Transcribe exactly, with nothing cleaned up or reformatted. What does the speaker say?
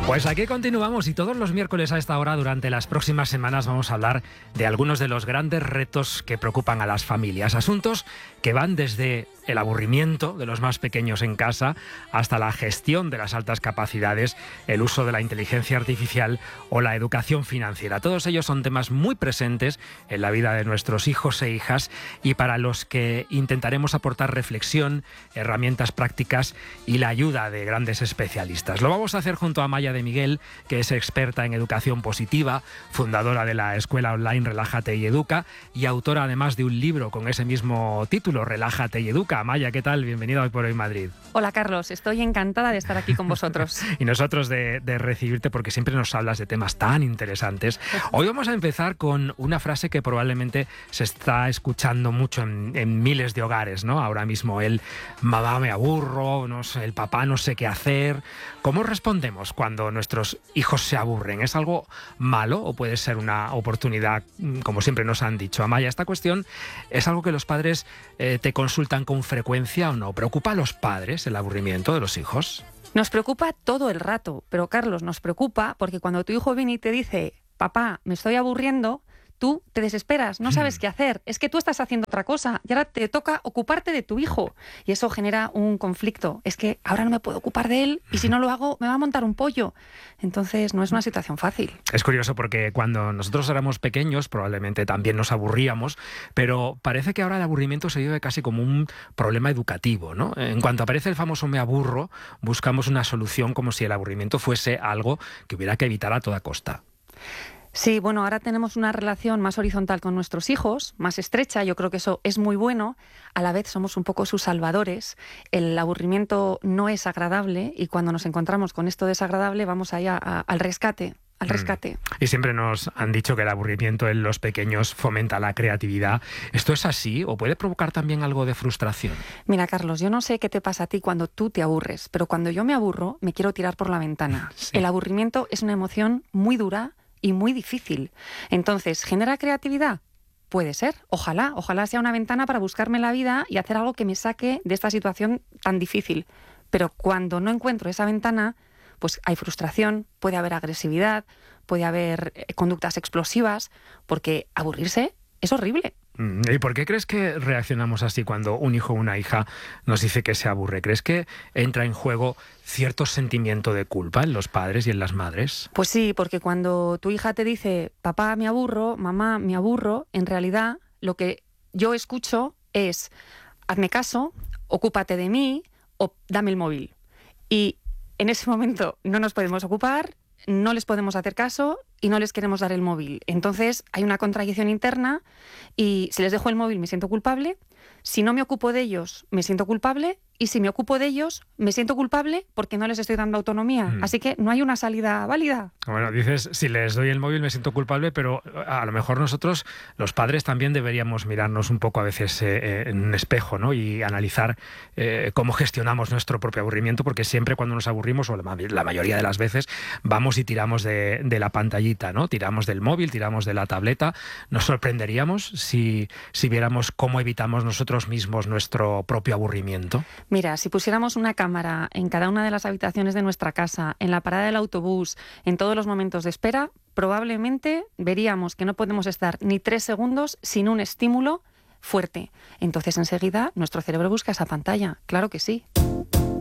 Pues aquí continuamos y todos los miércoles a esta hora durante las próximas semanas vamos a hablar de algunos de los grandes retos que preocupan a las familias. Asuntos que van desde el aburrimiento de los más pequeños en casa hasta la gestión de las altas capacidades, el uso de la inteligencia artificial o la educación financiera. Todos ellos son temas muy presentes en la vida de nuestros hijos e hijas y para los que intentaremos aportar reflexión, herramientas prácticas y la ayuda de grandes especialistas. Lo vamos a hacer junto a Maya de Miguel, que es experta en educación positiva, fundadora de la escuela online Relájate y Educa y autora además de un libro con ese mismo título, Relájate y Educa. Maya, ¿qué tal? Bienvenida Hoy por Hoy Madrid. Hola Carlos, estoy encantada de estar aquí con vosotros. Y nosotros de, de recibirte porque siempre nos hablas de temas tan interesantes. Hoy vamos a empezar con una frase que probablemente se está escuchando mucho en, en miles de hogares, ¿no? Ahora mismo el mamá me aburro, no sé, el papá no sé qué hacer. ¿Cómo respondemos cuando nuestros hijos se aburren? ¿Es algo malo o puede ser una oportunidad, como siempre nos han dicho? Amaya, esta cuestión es algo que los padres eh, te consultan con frecuencia o no. ¿Preocupa a los padres el aburrimiento de los hijos? Nos preocupa todo el rato, pero Carlos, nos preocupa porque cuando tu hijo viene y te dice, papá, me estoy aburriendo, tú te desesperas, no sabes qué hacer, es que tú estás haciendo otra cosa y ahora te toca ocuparte de tu hijo y eso genera un conflicto. Es que ahora no me puedo ocupar de él y si no lo hago me va a montar un pollo. Entonces no es una situación fácil. Es curioso porque cuando nosotros éramos pequeños probablemente también nos aburríamos, pero parece que ahora el aburrimiento se vive casi como un problema educativo, ¿no? En cuanto aparece el famoso me aburro, buscamos una solución como si el aburrimiento fuese algo que hubiera que evitar a toda costa. Sí, bueno, ahora tenemos una relación más horizontal con nuestros hijos, más estrecha, yo creo que eso es muy bueno, a la vez somos un poco sus salvadores, el aburrimiento no es agradable y cuando nos encontramos con esto desagradable vamos allá a, al rescate. Al rescate. Mm. Y siempre nos han dicho que el aburrimiento en los pequeños fomenta la creatividad. ¿Esto es así o puede provocar también algo de frustración? Mira, Carlos, yo no sé qué te pasa a ti cuando tú te aburres, pero cuando yo me aburro me quiero tirar por la ventana. Sí. El aburrimiento es una emoción muy dura y muy difícil. Entonces, ¿genera creatividad? Puede ser, ojalá, ojalá sea una ventana para buscarme la vida y hacer algo que me saque de esta situación tan difícil. Pero cuando no encuentro esa ventana, pues hay frustración, puede haber agresividad, puede haber eh, conductas explosivas, porque aburrirse es horrible. ¿Y por qué crees que reaccionamos así cuando un hijo o una hija nos dice que se aburre? ¿Crees que entra en juego cierto sentimiento de culpa en los padres y en las madres? Pues sí, porque cuando tu hija te dice, papá, me aburro, mamá, me aburro, en realidad lo que yo escucho es, hazme caso, ocúpate de mí o dame el móvil. Y en ese momento no nos podemos ocupar, no les podemos hacer caso y no les queremos dar el móvil. Entonces hay una contradicción interna y si les dejo el móvil me siento culpable, si no me ocupo de ellos me siento culpable y si me ocupo de ellos me siento culpable porque no les estoy dando autonomía. Mm. Así que no hay una salida válida. Bueno, dices, si les doy el móvil me siento culpable, pero a lo mejor nosotros, los padres, también deberíamos mirarnos un poco a veces eh, en un espejo, ¿no? Y analizar eh, cómo gestionamos nuestro propio aburrimiento, porque siempre cuando nos aburrimos, o la, la mayoría de las veces, vamos y tiramos de, de la pantallita, ¿no? Tiramos del móvil, tiramos de la tableta. Nos sorprenderíamos si, si viéramos cómo evitamos nosotros mismos nuestro propio aburrimiento. Mira, si pusiéramos una cámara en cada una de las habitaciones de nuestra casa, en la parada del autobús, en todos los momentos de espera, probablemente veríamos que no podemos estar ni tres segundos sin un estímulo fuerte. Entonces, enseguida, nuestro cerebro busca esa pantalla. Claro que sí.